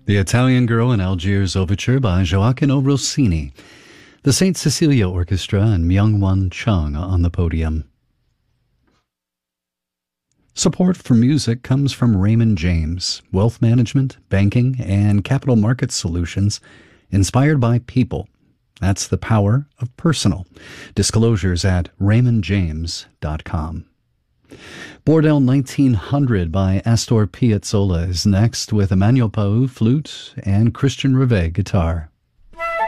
The Italian Girl in Algiers Overture by Gioacchino Rossini. The St. Cecilia Orchestra and Myung-Whun Chung on the podium. Support for music comes from Raymond James, wealth management, banking, and capital markets solutions inspired by people. That's the power of personal. Disclosures at raymondjames.com. Bordel 1900 by Astor Piazzolla is next with Emmanuel Pau flute and Christian Rivet guitar.